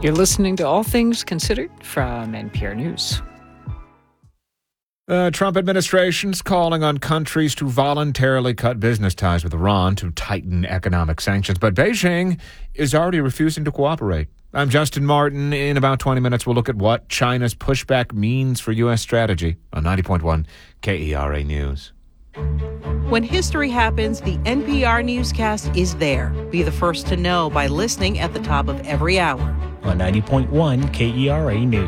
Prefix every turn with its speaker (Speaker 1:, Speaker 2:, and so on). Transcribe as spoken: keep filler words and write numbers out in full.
Speaker 1: You're listening to All Things Considered from N P R News.
Speaker 2: The Trump administration's calling on countries to voluntarily cut business ties with Iran to tighten economic sanctions, but Beijing is already refusing to cooperate. I'm Justin Martin. In about twenty minutes, we'll look at what China's pushback means for U S strategy on ninety point one K E R A News.
Speaker 3: When history happens, the N P R newscast is there. Be the first to know by listening at the top of every hour.
Speaker 4: On ninety point one K E R A News.